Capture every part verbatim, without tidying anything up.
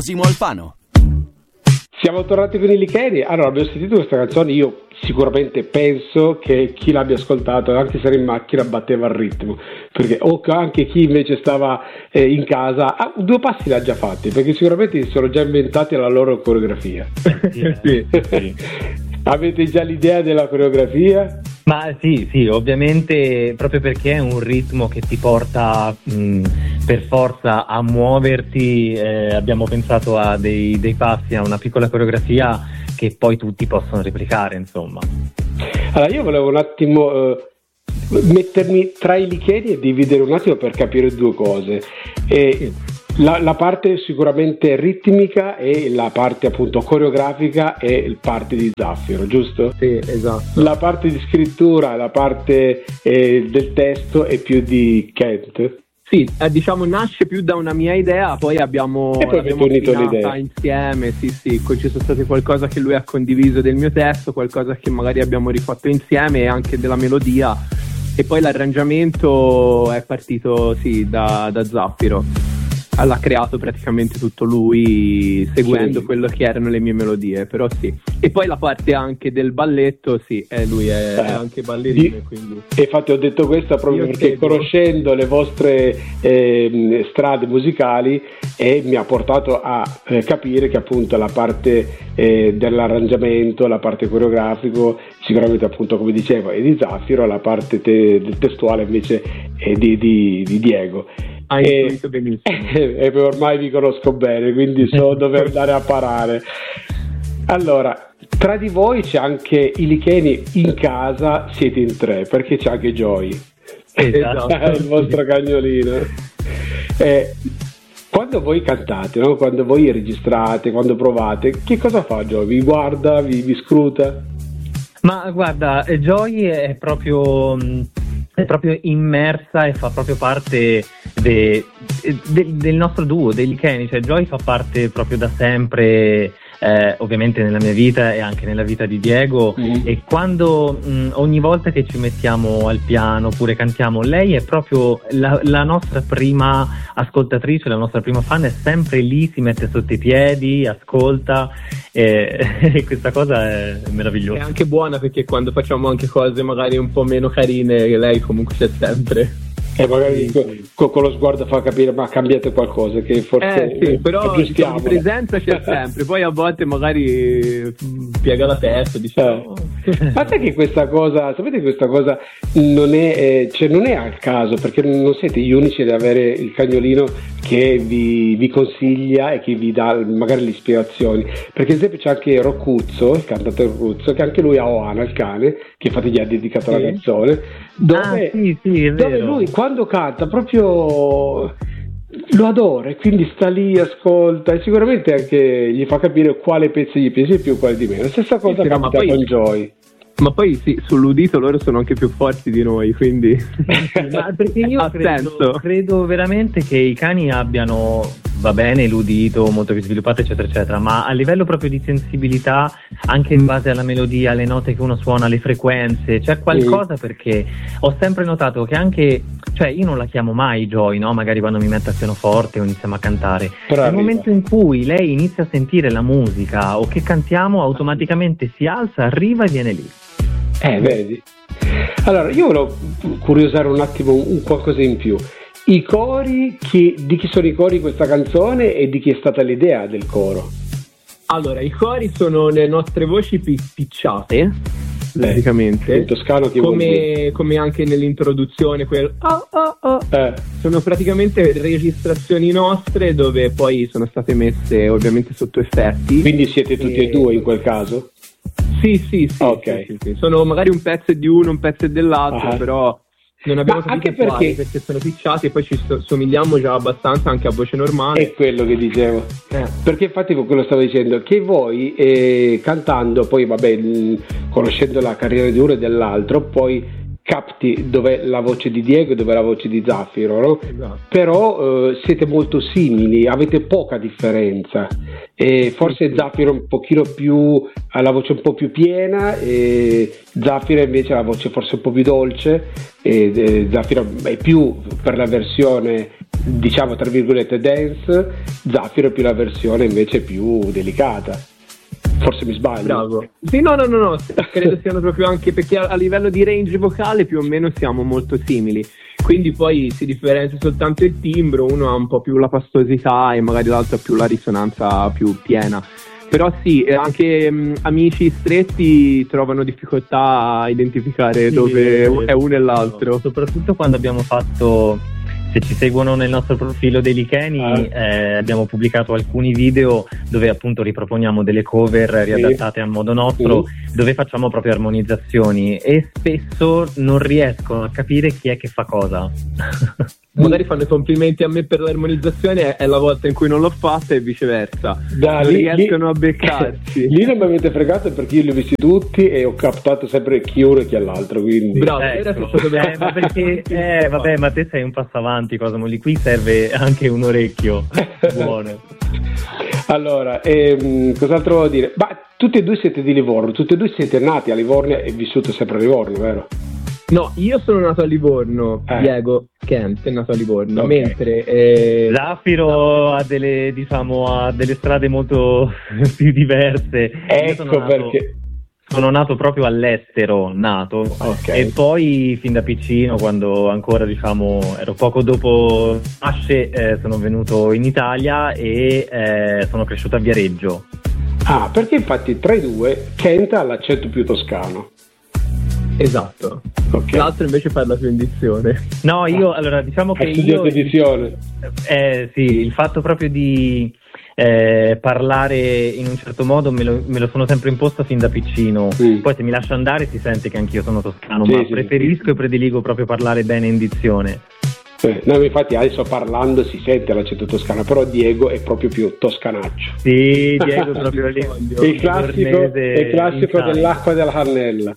Simo Alfano. Siamo tornati con i Licheni. Allora, abbiamo sentito questa canzone. Io sicuramente penso che chi l'abbia ascoltato, anche se era in macchina, batteva il ritmo, perché o anche chi invece stava eh, in casa, ah, due passi l'ha già fatti, perché sicuramente si sono già inventati la loro coreografia. Yeah, sì, sì. Avete già l'idea della coreografia? Ma sì, sì, ovviamente, proprio perché è un ritmo che ti porta mh, per forza a muoverti, eh, abbiamo pensato a dei, dei passi, a una piccola coreografia che poi tutti possono replicare, insomma. Allora, io volevo un attimo eh, mettermi tra i Licheni e dividere un attimo per capire due cose. E la, la parte sicuramente ritmica e la parte appunto coreografica e il parte di Zaffiro, giusto? Sì, esatto. La parte di scrittura, la parte eh, del testo è più di Kent. Sì, eh, diciamo nasce più da una mia idea, poi abbiamo, e poi l'abbiamo unito l'idea insieme, sì sì, ci sono state qualcosa che lui ha condiviso del mio testo, qualcosa che magari abbiamo rifatto insieme e anche della melodia, e poi l'arrangiamento è partito sì da, da Zaffiro. L'ha creato praticamente tutto lui, seguendo sì. quello che erano le mie melodie, però sì. E poi la parte anche del balletto, sì, eh, lui è, eh, è anche ballerino. Di... Quindi... E infatti ho detto questo proprio Io perché credo. conoscendo le vostre eh, strade musicali eh, mi ha portato a eh, capire che appunto la parte eh, dell'arrangiamento, la parte coreografico, sicuramente appunto come dicevo è di Zaffiro, la parte te- del testuale invece è di, di, di Diego. Hai intuito benissimo. E ormai vi conosco bene, quindi so dove andare a parare. Allora, tra di voi c'è anche i Licheni, in casa siete in tre, perché c'è anche Joy, esatto. il vostro cagnolino. Eh, quando voi cantate, no? Quando voi registrate, quando provate, che cosa fa Joy? Vi guarda, vi, vi scruta? Ma guarda, Joy è proprio... è proprio immersa e fa proprio parte de, de, del nostro duo, dei Licheni, cioè Joy fa parte proprio da sempre, eh, ovviamente nella mia vita e anche nella vita di Diego, mm. e quando mh, ogni volta che ci mettiamo al piano oppure cantiamo, lei è proprio la, la nostra prima ascoltatrice, la nostra prima fan, è sempre lì, si mette sotto i piedi, ascolta, e, e questa cosa è meravigliosa. È anche buona perché quando facciamo anche cose magari un po' meno carine, lei comunque c'è sempre. E magari con, con lo sguardo fa capire ma cambiate qualcosa che forse eh, sì, però diciamo, di presenza c'è sempre, poi a volte magari piega la testa, diciamo. Eh. Ma sai che questa cosa, sapete che questa cosa non è, eh, cioè non è al caso, perché non siete gli unici ad avere il cagnolino che vi, vi consiglia e che vi dà magari le ispirazioni, perché ad esempio c'è anche Roccuzzo, il cantante Roccuzzo, che anche lui ha Oana, il cane, che infatti gli ha dedicato sì. la canzone, dove, ah, sì, sì, è dove vero. lui quando canta proprio lo adora e quindi sta lì, ascolta, e sicuramente anche gli fa capire quale pezzo gli piace più e quale di meno. Stessa cosa sì, capita poi... con Joy. Ma poi sì, sull'udito loro sono anche più forti di noi, quindi ma perché io credo, credo veramente che i cani abbiano, va bene, l'udito molto più sviluppato eccetera eccetera, ma a livello proprio di sensibilità, anche in base alla melodia, alle note che uno suona, alle frequenze, c'è qualcosa, sì. Perché ho sempre notato che anche, cioè io non la chiamo mai Joy, no? Magari quando mi metto a pianoforte o iniziamo a cantare, però nel momento in cui lei inizia a sentire la musica o che cantiamo, automaticamente si alza, arriva e viene lì. Eh, vedi? Allora, io volevo curiosare un attimo un qualcosa in più. I cori, chi, di chi sono i cori di questa canzone e di chi è stata l'idea del coro? Allora, i cori sono le nostre voci pi- picciate, praticamente. In toscano che come, come anche nell'introduzione, quel oh, oh, oh. Eh. Sono praticamente registrazioni nostre dove poi sono state messe ovviamente sotto effetti. Quindi siete tutti e, e due in quel caso? Sì, sì, sì, okay. sì, sì, sì. Sono magari un pezzo di uno, un pezzo dell'altro, uh-huh. però non abbiamo Ma capito anche perché... perché sono picciati e poi ci so- somigliamo già abbastanza anche a voce normale. È quello che dicevo. Eh. Perché infatti quello stavo dicendo, che voi eh, cantando, poi vabbè, conoscendo la carriera di uno e dell'altro, poi capti dov'è la voce di Diego e dov'è la voce di Zaffiro, no? Esatto. Però eh, siete molto simili, avete poca differenza, e forse sì, sì. Zaffiro un pochino più, ha la voce un po' più piena, e Zaffiro invece ha la voce forse un po' più dolce, e, e Zaffiro è più per la versione diciamo tra virgolette dance, Zaffiro è più la versione invece più delicata. Forse mi sbaglio. Bravo. Sì, no, no, no, no, credo siano proprio anche perché a, a livello di range vocale più o meno siamo molto simili. Quindi poi si differenzia soltanto il timbro, uno ha un po' più la pastosità e magari l'altro ha più la risonanza più piena. Però sì, anche mh, amici stretti trovano difficoltà a identificare sì, dove sì, è uno e l'altro. Soprattutto quando abbiamo fatto, se ci seguono nel nostro profilo dei Licheni, ah. eh, abbiamo pubblicato alcuni video dove appunto riproponiamo delle cover riadattate sì. a modo nostro, sì. dove facciamo proprio armonizzazioni e spesso non riescono a capire chi è che fa cosa. Magari fanno i complimenti a me per l'armonizzazione, è la volta in cui non l'ho fatta e viceversa. Da, non lì, riescono lì, a beccarsi. Lì non mi avete fregato perché io li ho visti tutti e ho captato sempre chi uno e chi all'altro, quindi bravo, ecco. eh, ma perché eh, vabbè, ma te sei un passo avanti, cosa lì, qui serve anche un orecchio buono. Allora, ehm, cos'altro devo dire? Ma tutti e due siete di Livorno, tutti e due siete nati a Livorno e vissuto sempre a Livorno, vero? No, io sono nato a Livorno, eh. Diego Kent è nato a Livorno, okay. mentre eh... Zaffiro ha delle, diciamo, ha delle strade molto più diverse. Ecco sono nato, perché sono nato proprio all'estero, nato, okay. e poi fin da piccino, quando ancora diciamo ero poco dopo nasce, eh, sono venuto in Italia e eh, sono cresciuto a Viareggio. Ah, perché infatti tra i due Kent ha l'accento più toscano. Esatto, okay. L'altro invece parla più in dizione. No, io allora diciamo che Hai studiato io edizione. Eh sì, il fatto proprio di eh, parlare in un certo modo me lo, me lo sono sempre imposto fin da piccino. Sì. Poi se mi lascio andare si sente che anch'io sono toscano, sì, ma sì, preferisco sì. e prediligo proprio parlare bene in dizione. Eh, no, infatti adesso parlando si sente l'accento toscano, però Diego è proprio più toscanaccio. Sì, Diego è proprio lì. Il classico, il classico dell'acqua della cannella.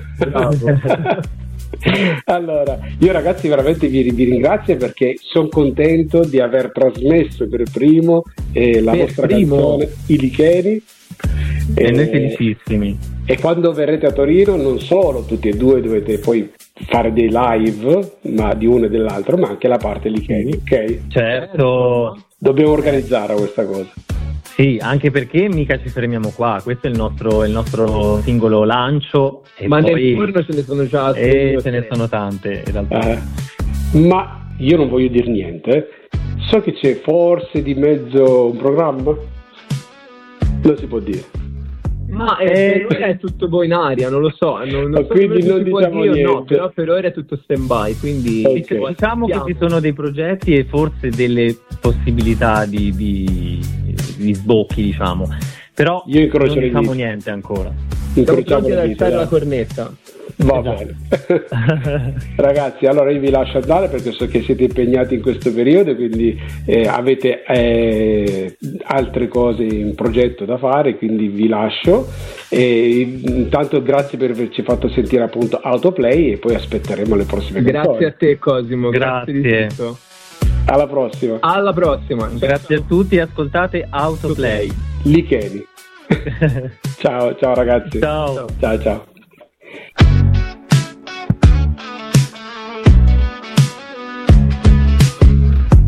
Allora, io ragazzi veramente vi, vi ringrazio perché sono contento di aver trasmesso per primo eh, la per vostra primo. canzone, I Licheni. E eh, noi felicissimi. E quando verrete a Torino non solo tutti e due dovete poi fare dei live, ma di uno e dell'altro, ma anche la parte Licheni, ok? Certo. Dobbiamo organizzare questa cosa. Sì, anche perché mica ci fermiamo qua, questo è il nostro, il nostro singolo lancio. E ma poi, nel turno ce ne sono già e ce ne sono tante in realtà. Eh, ma io non voglio dire niente, so che c'è forse di mezzo un programma, non si può dire. Ma eh, per ora è tutto boh in aria, non lo so, non, non so quindi non diciamo dire, niente. No, però per ora è tutto stand by, quindi okay. diciamo che ci sono dei progetti e forse delle possibilità di, di, di sbocchi, diciamo, però io incrocio non le diciamo dita. niente ancora. Incrociamo le dita, la cornetta. Va esatto. bene. Ragazzi, allora io vi lascio andare perché so che siete impegnati in questo periodo, quindi eh, avete eh, altre cose in progetto da fare, quindi vi lascio e intanto grazie per averci fatto sentire appunto Autoplay e poi aspetteremo le prossime grazie canzoni. A te Cosimo, grazie, grazie di tutto. Alla prossima. Alla prossima. Grazie a tutti, ascoltate Autoplay. Licheni. Ciao, ciao ragazzi. Ciao. Ciao ciao.